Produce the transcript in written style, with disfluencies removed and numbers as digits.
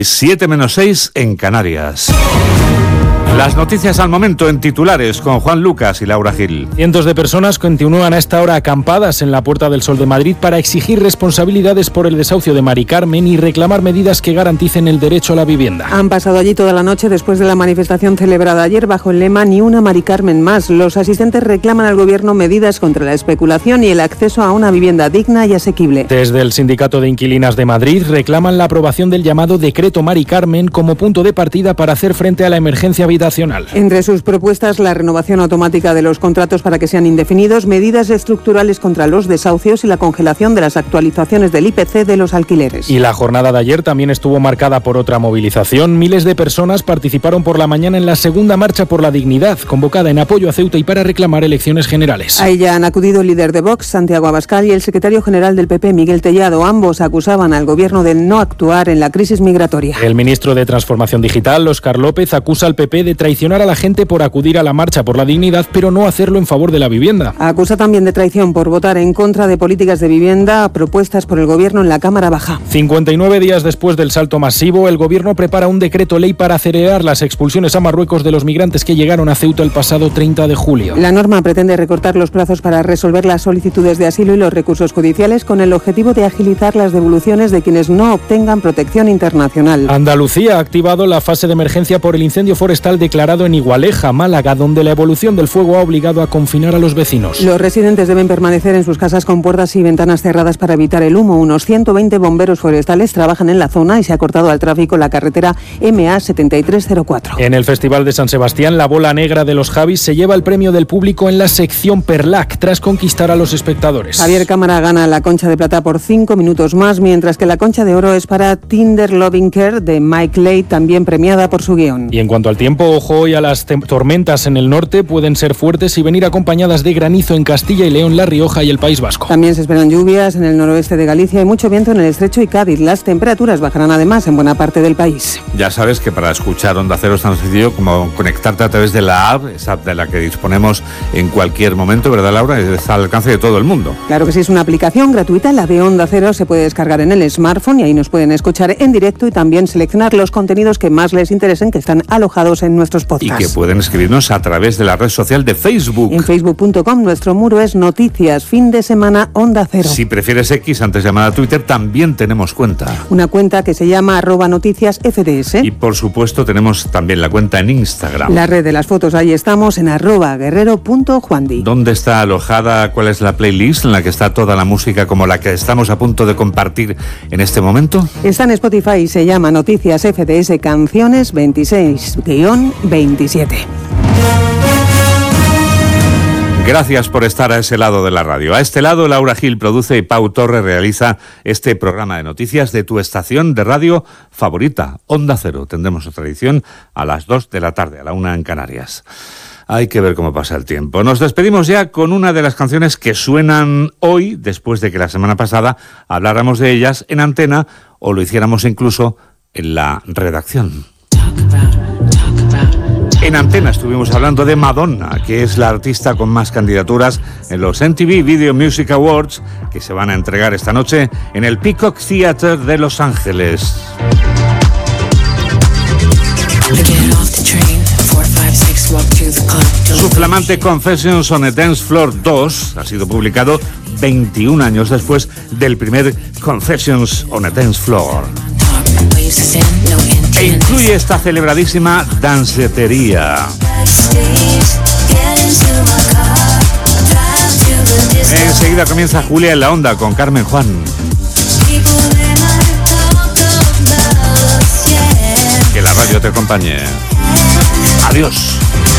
7:06 en Canarias. Las noticias al momento en titulares con Juan Lucas y Laura Gil. Cientos de personas continúan a esta hora acampadas en la Puerta del Sol de Madrid para exigir responsabilidades por el desahucio de Mari Carmen y reclamar medidas que garanticen el derecho a la vivienda. Han pasado allí toda la noche después de la manifestación celebrada ayer bajo el lema Ni una Mari Carmen más. Los asistentes reclaman al Gobierno medidas contra la especulación y el acceso a una vivienda digna y asequible. Desde el Sindicato de Inquilinas de Madrid reclaman la aprobación del llamado Decreto Mari Carmen como punto de partida para hacer frente a la emergencia habitacional. Entre sus propuestas, la renovación automática de los contratos para que sean indefinidos, medidas estructurales contra los desahucios y la congelación de las actualizaciones del IPC de los alquileres. Y la jornada de ayer también estuvo marcada por otra movilización. Miles de personas participaron por la mañana en la segunda marcha por la dignidad, convocada en apoyo a Ceuta y para reclamar elecciones generales. A ella han acudido el líder de Vox, Santiago Abascal, y el secretario general del PP, Miguel Tellado. Ambos acusaban al Gobierno de no actuar en la crisis migratoria. El ministro de Transformación Digital, Óscar López, acusa al PP de traicionar a la gente por acudir a la marcha por la dignidad, pero no hacerlo en favor de la vivienda. Acusa también de traición por votar en contra de políticas de vivienda propuestas por el Gobierno en la Cámara Baja. 59 días después del salto masivo, el Gobierno prepara un decreto ley para acelerar las expulsiones a Marruecos de los migrantes que llegaron a Ceuta el pasado 30 de julio. La norma pretende recortar los plazos para resolver las solicitudes de asilo y los recursos judiciales con el objetivo de agilizar las devoluciones de quienes no obtengan protección internacional. Andalucía ha activado la fase de emergencia por el incendio forestal declarado en Igualeja, Málaga, donde la evolución del fuego ha obligado a confinar a los vecinos. Los residentes deben permanecer en sus casas con puertas y ventanas cerradas para evitar el humo. Unos 120 bomberos forestales trabajan en la zona y se ha cortado al tráfico la carretera MA 7304. En el Festival de San Sebastián, la bola negra de los Javis se lleva el premio del público en la sección Perlac, tras conquistar a los espectadores. Javier Cámara gana la concha de plata por 5 minutos más, mientras que la concha de oro es para Tinder Loving Care de Mike Leigh, también premiada por su guión. Y en cuanto al tiempo, ojo hoy a las tormentas en el norte, pueden ser fuertes y venir acompañadas de granizo en Castilla y León, La Rioja y el País Vasco. También se esperan lluvias en el noroeste de Galicia y mucho viento en el Estrecho y Cádiz. Las temperaturas bajarán además en buena parte del país. Ya sabes que para escuchar Onda Cero es tan sencillo como conectarte a través de la app, esa app de la que disponemos en cualquier momento, ¿verdad, Laura? Está al alcance de todo el mundo. Claro que sí, es una aplicación gratuita, la de Onda Cero, se puede descargar en el smartphone y ahí nos pueden escuchar en directo y también seleccionar los contenidos que más les interesen, que están alojados en nuestros podcasts. Y que pueden escribirnos a través de la red social de Facebook. En facebook.com nuestro muro es Noticias Fin de Semana Onda Cero. Si prefieres X antes de llamar a Twitter, también tenemos cuenta. Una cuenta que se llama @noticiasfds. Y por supuesto tenemos también la cuenta en Instagram. La red de las fotos, ahí estamos en @guerrero.juandi. ¿Dónde está alojada? ¿Cuál es la playlist en la que está toda la música como la que estamos a punto de compartir en este momento? Está en Spotify y se llama Noticias FDS Canciones 26-27. Gracias por estar a ese lado de la radio. A este lado, Laura Gil produce y Pau Torres realiza este programa de noticias de tu estación de radio favorita, Onda Cero. Tendremos otra edición a las 2 de la tarde, a la 1 en Canarias. Hay que ver cómo pasa el tiempo. Nos despedimos ya con una de las canciones que suenan hoy, después de que la semana pasada habláramos de ellas en antena o lo hiciéramos incluso en la redacción. En antena estuvimos hablando de Madonna, que es la artista con más candidaturas en los MTV Video Music Awards, que se van a entregar esta noche en el Peacock Theatre de Los Ángeles. Su flamante Confessions on a Dance Floor 2 ha sido publicado 21 años después del primer Confessions on a Dance Floor. E incluye esta celebradísima dancetería. Enseguida comienza Julia en la Onda con Carmen Juan. Que la radio te acompañe. Adiós.